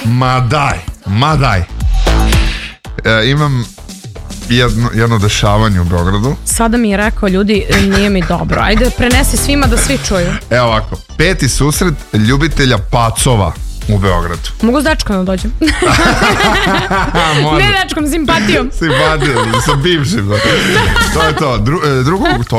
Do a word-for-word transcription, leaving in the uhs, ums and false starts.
Ma daj, ma daj. E, imam jedno, jedno dešavanje u Beogradu. Sada mi je rekao, ljudi, nije mi dobro. Ajde, prenesi svima da svi čuju. Evo ovako, peti susret ljubitelja pacova u Beogradu. Mogu s dečkom da dođem? Ne dečkom, simpatijom. Simpatijom, sa bivšim. To je to. Dru, drugog